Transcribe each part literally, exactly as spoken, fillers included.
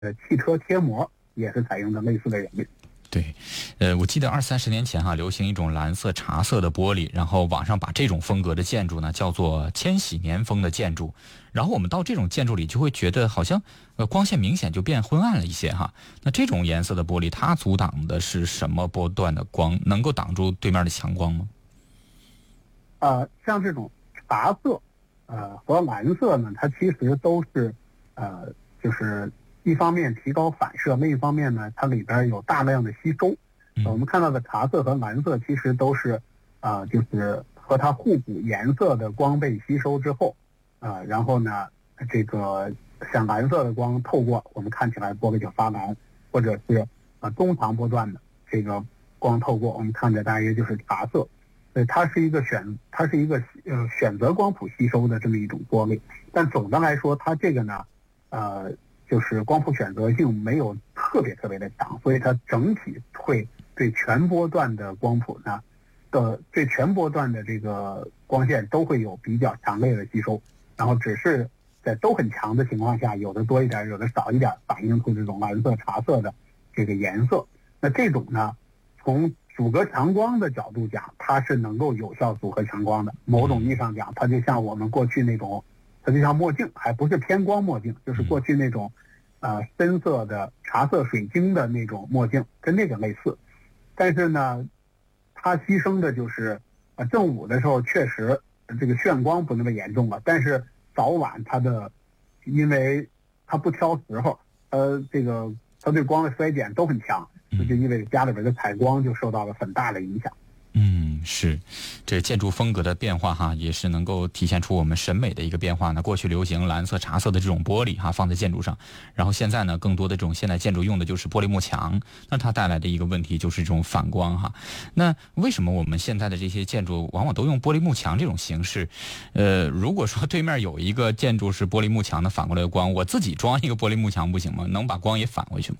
呃汽车贴膜也是采用的类似的原理。 对，呃，我记得二三十年前哈、啊，流行一种蓝色茶色的玻璃，然后网上把这种风格的建筑呢叫做千禧年风的建筑，然后我们到这种建筑里就会觉得好像呃光线明显就变昏暗了一些哈。那这种颜色的玻璃，它阻挡的是什么波段的光？能够挡住对面的强光吗？ 呃，像这种茶色，呃和蓝色呢，它其实都是呃就是一方面提高反射，另一方面呢，它里边有大量的吸收。呃、我们看到的茶色和蓝色其实都是，呃，就是和它互补颜色的光被吸收之后，呃，然后呢，这个像蓝色的光透过我们看起来玻璃就发蓝，或者是呃中长波段的这个光透过我们看着大约就是茶色。所以它是一个选，它是一个呃选择光谱吸收的这么一种玻璃。但总的来说，它这个呢，呃。就是光谱选择性没有特别特别的强，所以它整体会对全波段的光谱呢，的对全波段的这个光线都会有比较强烈的吸收，然后只是在都很强的情况下，有的多一点，有的少一点，反映出这种蓝色、茶色的这个颜色。那这种呢，从阻隔强光的角度讲，它是能够有效阻隔强光的。某种意义上讲，它就像我们过去那种。它就像墨镜，还不是偏光墨镜，就是过去那种，呃，深色的茶色水晶的那种墨镜，跟那个类似。但是呢，它牺牲的就是，呃，正午的时候确实这个眩光不那么严重了，但是早晚它的，因为它不挑时候，呃，这个它对光的衰减都很强，这就意味着家里边的采光就受到了很大的影响。 嗯，是，这建筑风格的变化哈，也是能够体现出我们审美的一个变化呢。过去流行蓝色、茶色的这种玻璃哈，放在建筑上，然后现在呢，更多的这种现代建筑用的就是玻璃幕墙，那它带来的一个问题就是这种反光哈。那为什么我们现在的这些建筑往往都用玻璃幕墙这种形式？呃，如果说对面有一个建筑是玻璃幕墙的反过来的光，我自己装一个玻璃幕墙不行吗？能把光也反回去吗？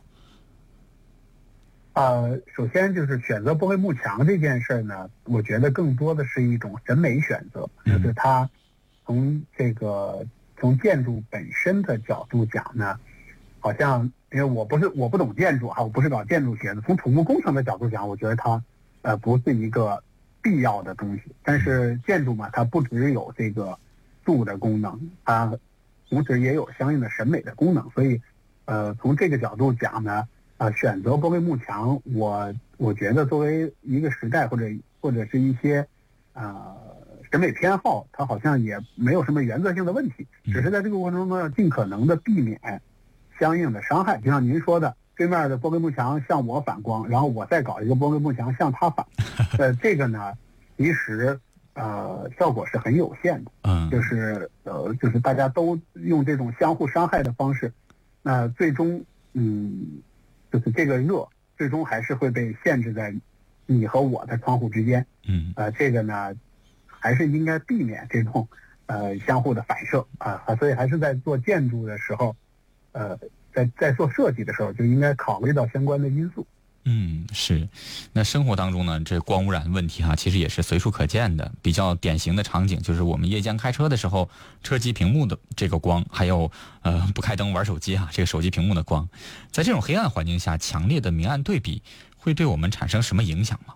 呃，首先就是选择玻璃幕墙这件事呢，我觉得更多的是一种审美选择，就是它从这个从建筑本身的角度讲呢，好像因为我不是我不懂建筑啊，我不是搞建筑学的，从土木工程的角度讲，我觉得它呃不是一个必要的东西。但是建筑嘛，它不只有这个住的功能，它同时也有相应的审美的功能，所以呃从这个角度讲呢。啊、呃，选择玻璃幕墙，我我觉得作为一个时代或者或者是一些呃审美偏好，它好像也没有什么原则性的问题，只是在这个过程中呢，尽可能的避免相应的伤害。就像您说的，对面的玻璃幕墙向我反光，然后我再搞一个玻璃幕墙向它反，呃，这个呢，其实呃效果是很有限的， 嗯， 就是呃就是大家都用这种相互伤害的方式，那最终嗯。就是这个热最终还是会被限制在你和我的窗户之间， 嗯， 呃，这个呢，还是应该避免这种呃相互的反射啊、呃，所以还是在做建筑的时候，呃，在在做设计的时候就应该考虑到相关的因素。 嗯，是。那生活当中呢，这光污染问题哈，其实也是随处可见的。比较典型的场景就是我们夜间开车的时候，车机屏幕的这个光，还有呃不开灯玩手机哈，这个手机屏幕的光，在这种黑暗环境下，强烈的明暗对比会对我们产生什么影响吗？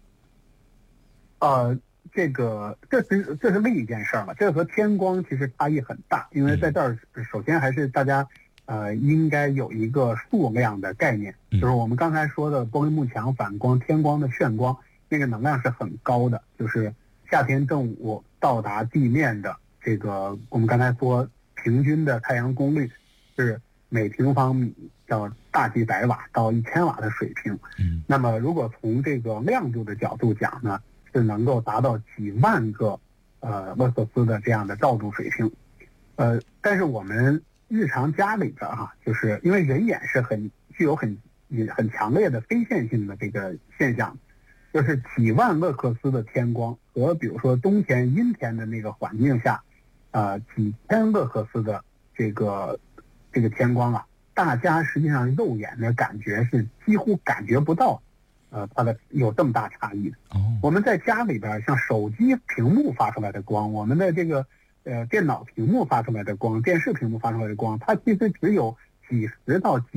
呃，这个这是这是另一件事儿了，这和天光其实差异很大，因为在这儿首先还是大家。呃，应该有一个数量的概念，就是我们刚才说的玻璃幕墙反光、天光的眩光，那个能量是很高的，就是夏天正午到达地面的这个，我们刚才说平均的太阳功率是每平方米到大几百瓦到一千瓦的水平。 嗯， 那么如果从这个亮度的角度讲呢，是能够达到几万个呃勒克斯的这样的照度水平。呃，但是我们日常家里边哈、啊，就是因为人眼是很具有很很强烈的非线性的这个现象，就是几万勒克斯的天光和比如说冬天阴天的那个环境下，呃几千勒克斯的这个这个天光啊，大家实际上肉眼的感觉是几乎感觉不到，呃它的有这么大差异的。 哦， 我们在家里边像手机屏幕发出来的光，我们的这个。呃，电脑屏幕发出来的光，电视屏幕发出来的光，它其实只有几十到几